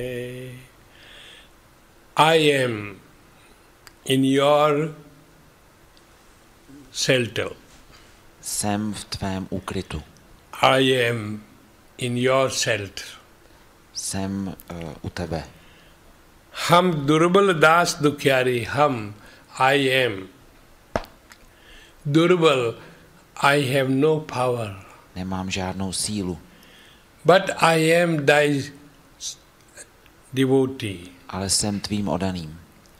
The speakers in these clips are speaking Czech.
I am in your shelter. Jsem v tvém úkrytu. I am in your shelter. Jsem u tebe. Ham durbal das dukhyari, I am. Durbal, I have no power. Nemám žádnou sílu. But I am thy devotee. Ale jsem tvým oddaným.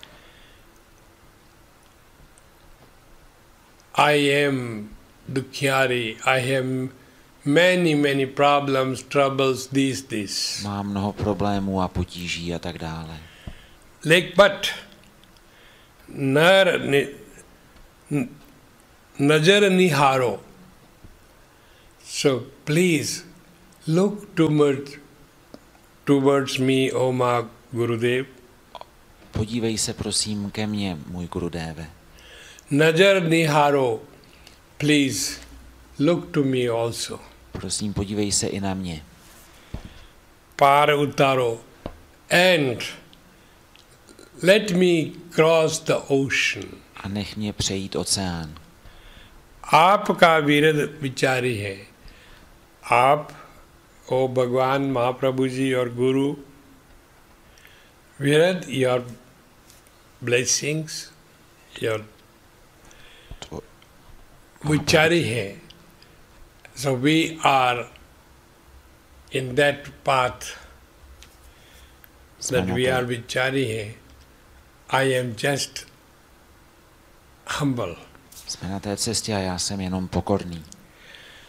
I am dukhyari, I have many problems, troubles, this. Mám mnoho problémů a potíží a tak dále. Like but najar niharo. So please look towards me, O ma Gurudev. Podívej se prosím ke mně, můj Gurudéve. Najar niharo, please look to me also. Prosím, podívej se i na mě. Par utaro and let me cross the ocean. A nech mě přejít oceán. आपका विरद विचारी है. आप ओ भगवान महाप्रभु जी और गुरु विरद your blessings, your vichari hai. So we are in that path that we are vichari hai. I am just humble. Jsme na té cestě a já jsem jenom pokorný.